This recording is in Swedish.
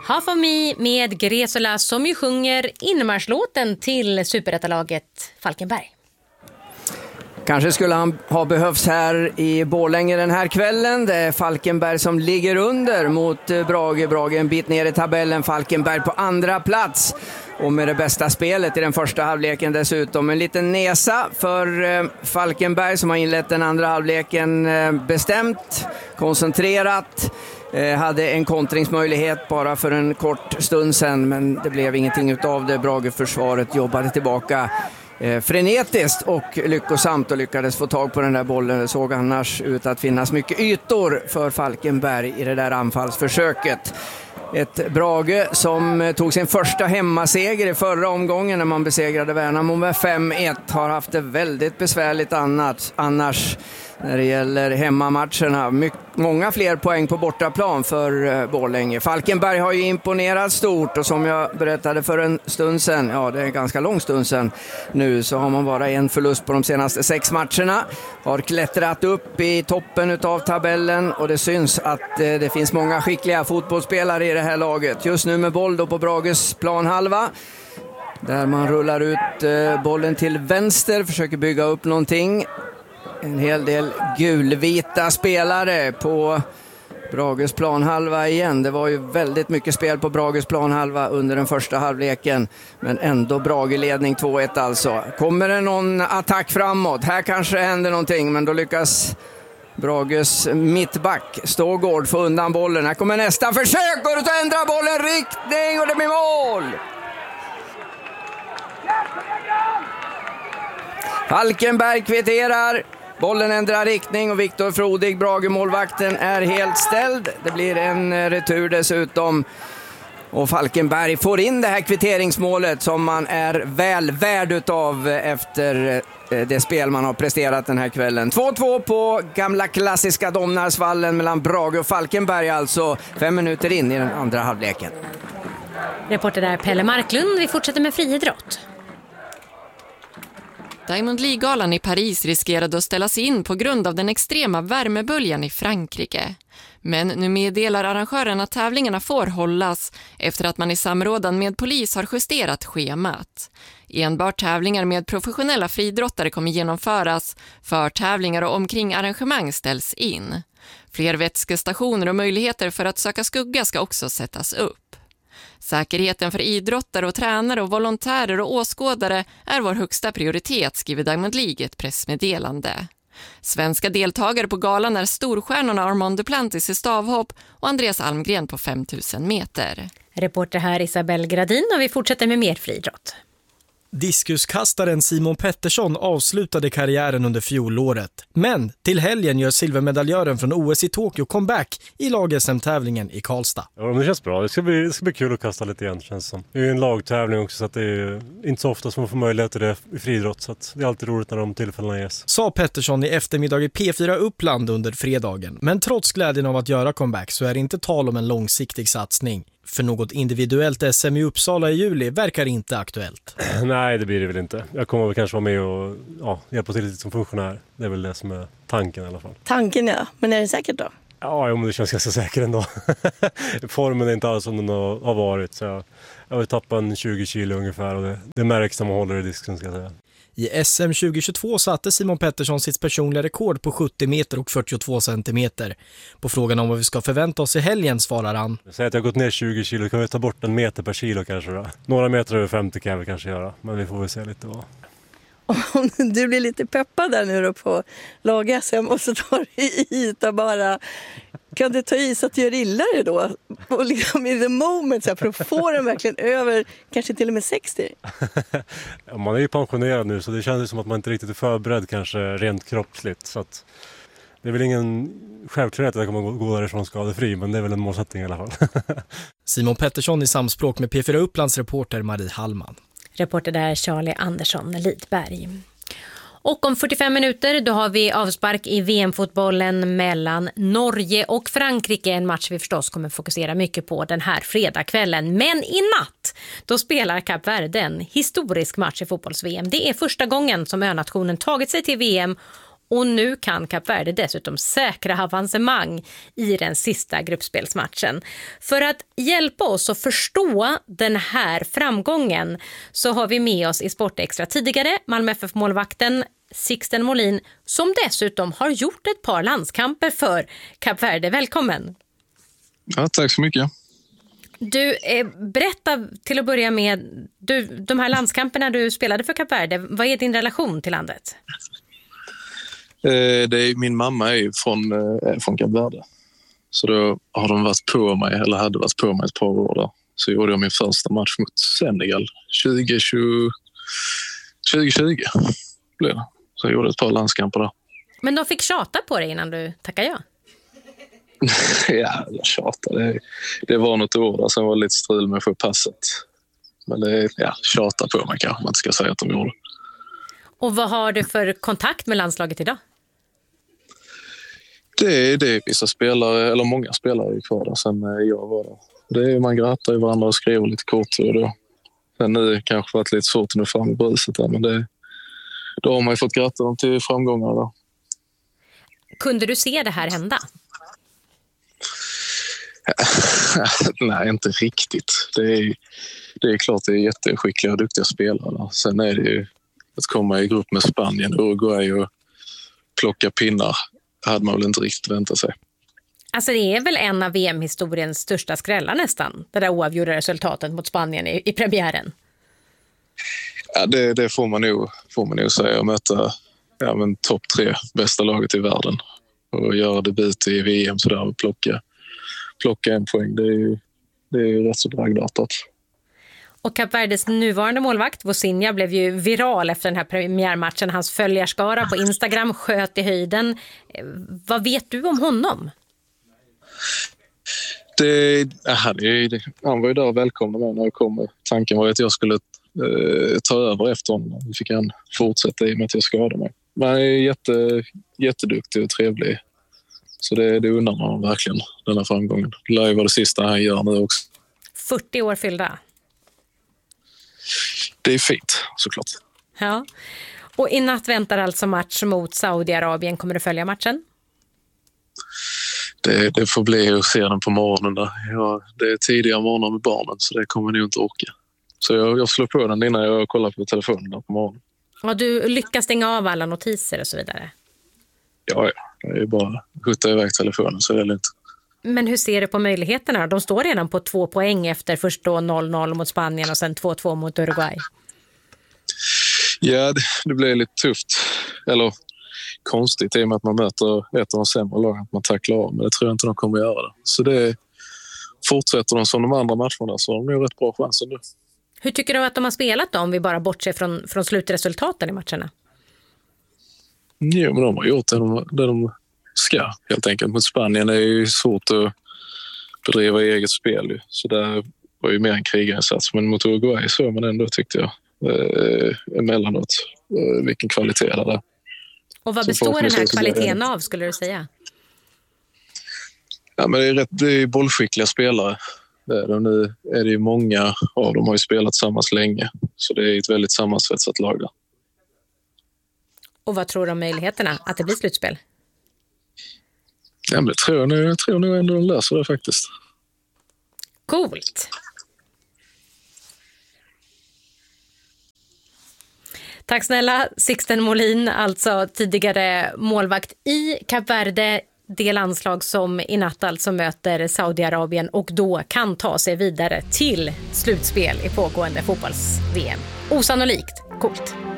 Half of Me med Gresola som ju sjunger inmarschlåten till superettalaget Falkenberg. Kanske skulle han ha behövts här i Borlänge den här kvällen. Det är Falkenberg som ligger under mot Brage. Brage en bit ner i tabellen. Falkenberg på andra plats. Och med det bästa spelet i den första halvleken dessutom. En liten nesa för Falkenberg som har inlett den andra halvleken bestämt, koncentrerat. Hade en kontringsmöjlighet bara för en kort stund sedan, men det blev ingenting utav det. Brage-försvaret jobbade tillbaka frenetiskt och lyckosamt och lyckades få tag på den där bollen. Det såg annars ut att finnas mycket ytor för Falkenberg i det där anfallsförsöket. Ett Brage som tog sin första hemmaseger i förra omgången när man besegrade Värnamo med 5-1. Har haft det väldigt besvärligt annars när det gäller hemmamatcherna. Många fler poäng på bortaplan för Borlänge. Falkenberg har ju imponerat stort och som jag berättade för en stund sedan, ja det är en ganska lång stund sedan nu, så har man bara en förlust på de senaste 6 matcherna. Har klättrat upp i toppen utav tabellen och det syns att det finns många skickliga fotbollsspelare i det här laget. Just nu med boll då på Brages planhalva. Där man rullar ut bollen till vänster, försöker bygga upp någonting. En hel del gulvita spelare på Brages planhalva igen. Det var ju väldigt mycket spel på Brages planhalva under den första halvleken. Men ändå Brage-ledning 2-1 alltså. Kommer det någon attack framåt? Här kanske händer någonting, men då lyckas Brages mittback Stågård få undan bollen. Här kommer nästa försök och då ändrar bollen riktning och det blir mål! Falkenberg kvitterar. Bollen ändrar riktning och Viktor Frodig, Brage-målvakten, är helt ställd. Det blir en retur dessutom. Och Falkenberg får in det här kvitteringsmålet som man är väl värd utav efter det spel man har presterat den här kvällen. 2-2 på gamla klassiska Domnarsvallen mellan Brage och Falkenberg, alltså 5 minuter in i den andra halvleken. Reporter där Pelle Marklund. Vi fortsätter med friidrott. Diamond League-galan i Paris riskerade att ställas in på grund av den extrema värmeböljan i Frankrike. Men nu meddelar arrangören att tävlingarna får hållas efter att man i samrådan med polis har justerat schemat. Enbart tävlingar med professionella friidrottare kommer genomföras, för tävlingar och omkring arrangemang ställs in. Fler vätskestationer och möjligheter för att söka skugga ska också sättas upp. Säkerheten för idrottare och tränare och volontärer och åskådare är vår högsta prioritet, skriver Diamond League ett pressmeddelande. Svenska deltagare på galan är storstjärnorna Armand Duplantis i stavhopp och Andreas Almgren på 5000 meter. Reporter här Isabel Gradin och vi fortsätter med mer friidrott. Diskuskastaren Simon Pettersson avslutade karriären under fjolåret. Men till helgen gör silvermedaljören från OS i Tokyo comeback i lag-SM-tävlingen i Karlstad. Ja, men det känns bra. Det ska bli kul att kasta lite igen, känns som. Det är ju en lagtävling också, så att det är inte så ofta som man får möjlighet till det i friidrott. Så att det är alltid roligt när de tillfällena ges. Sa Pettersson i eftermiddag i P4 Uppland under fredagen. Men trots glädjen av att göra comeback så är det inte tal om en långsiktig satsning. För något individuellt SM i Uppsala i juli verkar inte aktuellt. Nej, det blir det väl inte. Jag kommer väl kanske vara med och hjälpa till lite som funktionär. Det är väl det som är tanken i alla fall. Tanken, ja. Men är det säkert då? Ja, men det känns ganska säkert ändå. Formen är inte alls som den har varit. Så jag vill tappa en 20 kilo ungefär och det märks när man håller i disken, ska jag säga. I SM 2022 satte Simon Pettersson sitt personliga rekord på 70 meter och 42 centimeter. På frågan om vad vi ska förvänta oss i helgen svarar han: Säg att jag har gått ner 20 kilo, kan vi ta bort en meter per kilo kanske då? Några meter över 50 kan vi kanske göra, men vi får väl se lite vad. Om du blir lite peppad där nu då på lag-SM och så tar du i yta bara. Kan du ta i så att du gör illa det då? Och liksom i the moment så här, för att få den verkligen över kanske till och med 60? Ja, man är ju pensionerad nu så det känns som att man inte riktigt är förberedd kanske rent kroppsligt. Så att det är väl ingen självklarhet att jag kommer gå därifrån skadefri, men det är väl en målsättning i alla fall. Simon Pettersson i samspråk med P4 Upplands reporter Marie Hallman. Reporter där Charlie Andersson Lidberg. Och om 45 minuter då har vi avspark i VM-fotbollen mellan Norge och Frankrike. En match vi förstås kommer fokusera mycket på den här fredagskvällen. Men i natt då spelar Kap Verde en historisk match i fotbolls-VM. Det är första gången som önationen tagit sig till VM Och nu kan Kap Verde dessutom säkra avancemang i den sista gruppspelsmatchen. För att hjälpa oss att förstå den här framgången så har vi med oss i Sportextra tidigare Malmö FF-målvakten Sixten Molin, som dessutom har gjort ett par landskamper för Kap Verde. Välkommen! Ja, tack så mycket. Du, berätta till att börja med, de här landskamperna du spelade för Kap Verde, vad är din relation till landet? Min mamma är ju från Kap Verde. Så då har de varit på mig, eller hade varit på mig ett par år där. Så gjorde jag min första match mot Senegal 2020 blev det. Så jag gjorde ett par landskamper där. Men de fick tjata på dig innan du tackade ja? Ja, jag tjatade. Det var något år där, sen var det lite strul med att få passet. Men tjata på mig kanske man inte ska säga att de gjorde. Och vad har du för kontakt med landslaget idag? Det är vissa spelare, eller många spelare är kvar där sen jag var där. Man grattar ju varandra och skriver lite kort. Och då. Sen nu kanske varit lite svårt att nå fram i bruset där, men då har man ju fått gratta dem till framgångar då. Kunde du se det här hända? Nej, inte riktigt. Det är klart det är jätteskickliga och duktiga spelare. Sen är det ju att komma i grupp med Spanien, Uruguay och plocka pinnar hade man väl inte riktigt väntat sig. Alltså det är väl en av VM-historiens största skrällar nästan, det där oavgjorda resultatet mot Spanien i premiären. Ja, det får man nog säga. Att möta topp 3 bästa laget i världen och göra debut i VM så där och plocka en poäng. Det är ju rätt så bragdartat. Och Kap Verdes nuvarande målvakt, Vozinha, blev ju viral efter den här premiärmatchen. Hans följarskara på Instagram sköt i höjden. Vad vet du om honom? Han var ju där och välkomnade mig när jag kom. Tanken var att jag skulle ta över efter honom. Nu fick han fortsätta i och med att jag skadade mig. Men han är jätteduktig och trevlig. Så det undrar man verkligen, den här framgången. Det lär ju vara det sista han gör nu också. 40 år fyllda. Det är fint, såklart. Ja. Och i natt väntar alltså match mot Saudiarabien. Kommer du följa matchen? Det får bli att se den på morgonen där. Ja, det är tidiga morgnar med barnen så det kommer nog inte orka. Så jag slår på den innan jag kollar på telefonen där på morgonen. Och du lyckas stänga av alla notiser och så vidare? Ja. Det är bara att skjuta iväg telefonen så det är lugnt. Men hur ser du på möjligheterna? De står redan på 2 poäng efter först då 0-0 mot Spanien och sen 2-2 mot Uruguay. Ja, det blir lite tufft. Eller konstigt i och med att man möter ett av de sämre lagen att man tacklar av. Men det tror jag inte de kommer att göra det. Så fortsätter de som de andra matcherna så har de nog rätt bra chans ändå. Hur tycker du att de har spelat då, om vi bara bortser från slutresultaten i matcherna? Jo, men de har gjort det de ska helt enkelt. Mot Spanien är det ju svårt att bedriva eget spel. Så där var ju mer en krigarinsats. Men mot Uruguay så man ändå tyckte jag emellanåt vilken kvalitet det är. Och vad består den här kvaliteten av skulle du säga? Ja, men det är bollskickliga spelare. Nu är det ju många av dem har ju spelat tillsammans länge. Så det är ett väldigt sammansvetsat lag där. Och vad tror du om möjligheterna att det blir slutspel? Ja, men jag tror nog ändå de löser det faktiskt. Coolt! Tack snälla Sixten Molin, alltså tidigare målvakt i Kap Verde, det landslag som i natt alltså möter Saudiarabien och då kan ta sig vidare till slutspel i pågående fotbolls-VM. Osannolikt, coolt!